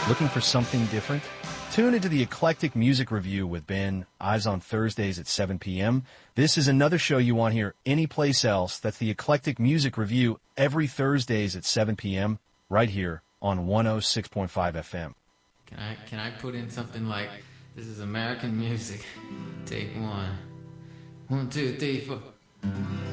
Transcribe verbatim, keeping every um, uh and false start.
Looking for something different? Tune into the Eclectic Music Review with Ben, Eyes on Thursdays at seven p.m. This is another show you won't hear anyplace else. That's the Eclectic Music Review every Thursdays at seven p.m. right here on one oh six point five F M. Can I can I put in something like, this is American music, take one. One, two, three, four.